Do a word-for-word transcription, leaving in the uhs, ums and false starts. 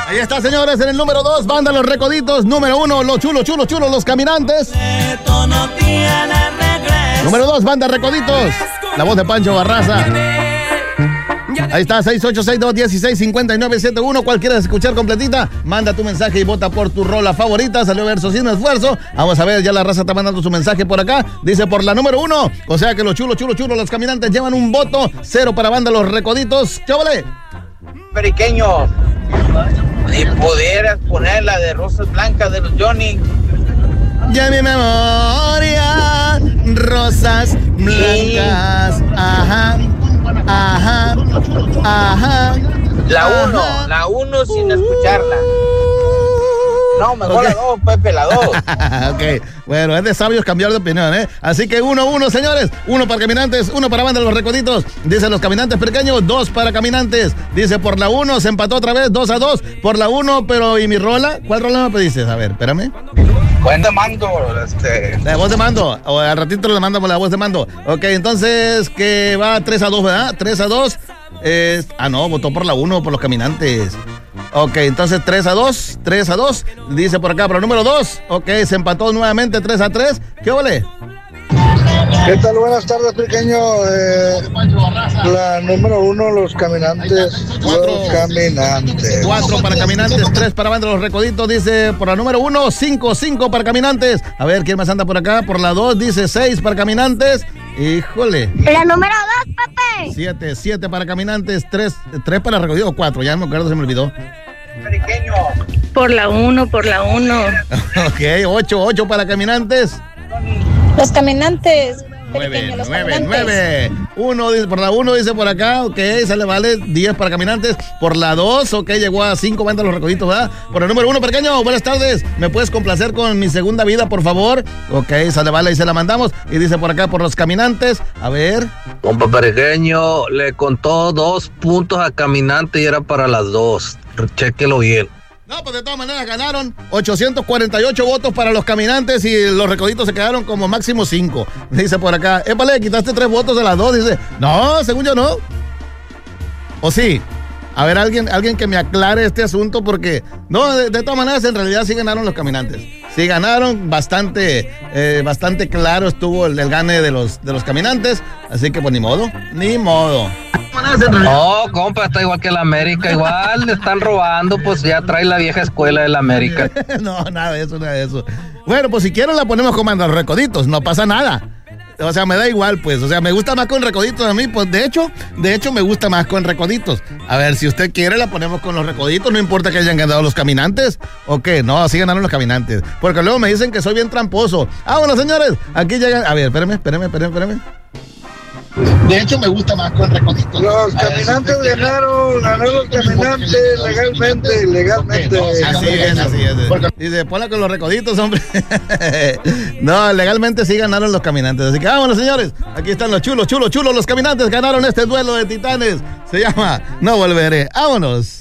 Ahí está, señores, en el número dos, banda Los Recoditos. Número uno, los chulos, chulos, chulos, Los Caminantes. Número dos, banda Recoditos. La voz de Pancho Barraza. Ahí está, seis ocho seis, dos uno seis, cinco nueve siete uno. Cual quieras escuchar completita, manda tu mensaje y vota por tu rola favorita. Salió Verso Sin Esfuerzo. Vamos a ver, ya la raza está mandando su mensaje por acá. Dice por la número uno. O sea que los chulos, chulos, chulos, Los Caminantes llevan un voto. Cero para banda Los Recoditos. ¡Chóvale! Periqueño, si pudieras poner la de Rosas Blancas de los Johnny. Ya mi memoria, rosas blancas. Ajá, ajá, ajá. La uno, la uno sin escucharla. No, mejor okay. La dos, Pepe, la dos. Ok, bueno, es de sabios cambiar de opinión, ¿eh? Así que uno, uno, señores. Uno para Caminantes, uno para banda Los Recoditos. Dice Los Caminantes Pequeños, dos para Caminantes. Dice por la uno, se empató otra vez, dos a dos. Por la uno, pero ¿y mi rola? ¿Cuál rola me pediste? A ver, espérame. Voz de mando, este. La voz de mando, o al ratito le mandamos la voz de mando. Ok, entonces, que va tres a dos, ¿verdad? tres a dos. Es... Ah, no, votó por la uno, por Los Caminantes. Ok, entonces tres a dos, tres a dos. Dice por acá, pero número dos. Ok, se empató nuevamente tres a tres. ¿Qué ole? ¿Qué tal? Buenas tardes, pequeño. Eh, la número uno, Los Caminantes. Cuatro. Los Caminantes. Cuatro para Caminantes, tres para banda Los Recoditos. Dice por la número uno, cinco, cinco para Caminantes. A ver, ¿quién más anda por acá? Por la dos, dice seis para Caminantes. Híjole. La número dos, Pepe. Siete, siete para Caminantes, tres, tres para Recoditos, cuatro. Ya no me acuerdo, se me olvidó. Periqueño. Por la uno, por la uno. Ok, ocho, ocho para Caminantes. Los Caminantes. Nueve, nueve, nueve. Uno dice, por la uno dice por acá, ok, se le vale diez para Caminantes. Por la dos, ok, llegó a cinco, banda Los Recoditos, ¿verdad? Por el número uno, pequeño, buenas tardes. ¿Me puedes complacer con Mi Segunda Vida, por favor? Ok, se le vale y se la mandamos. Y dice por acá, por Los Caminantes, a ver. Compa Pequeño, le contó dos puntos a Caminante y era para las dos. Chéquelo bien. No, pues de todas maneras ganaron ochocientos cuarenta y ocho votos para Los Caminantes y Los Recoditos se quedaron como máximo cinco. Dice por acá, épale, quitaste tres votos de las dos. Dice, no, según yo no. ¿O sí? A ver, alguien, alguien que me aclare este asunto porque, no, de, de todas maneras en realidad sí ganaron Los Caminantes. Sí ganaron, bastante, eh, bastante claro estuvo el, el gane de los, de los Caminantes. Así que pues ni modo, ni modo. No, compa, está igual que la América, igual le están robando, pues ya trae la vieja escuela de la América. No, nada de eso, nada de eso. Bueno, pues si quieren la ponemos como a Los Recoditos, no pasa nada. O sea, me da igual, pues. O sea, me gusta más con Recoditos a mí. Pues de hecho, de hecho me gusta más con Recoditos. A ver, si usted quiere, la ponemos con Los Recoditos. No importa que hayan ganado Los Caminantes. ¿O qué? No, así ganaron Los Caminantes. Porque luego me dicen que soy bien tramposo. Ah, bueno, señores, aquí llegan. A ver, espérame, espérame, espérame, espérame. De hecho, me gusta más con Recoditos. Los Caminantes ganaron, ganaron Los Caminantes legalmente, legalmente. Así es, así es. Dice, ponla con Los Recoditos, hombre. No, legalmente sí ganaron Los Caminantes. Así que vámonos, señores. Aquí están los chulos, chulos, chulos. Los Caminantes ganaron este duelo de titanes. Se llama No Volveré. Vámonos.